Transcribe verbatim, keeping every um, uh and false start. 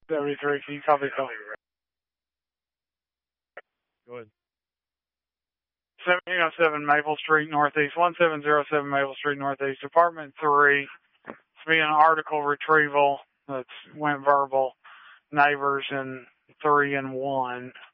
seventy-three, can you copy call? Go ahead. seventeen oh seven Maple Street Northeast, one seven zero seven Maple Street Northeast, Department three. It's being an article retrieval that's went verbal. Neighbors in three and one.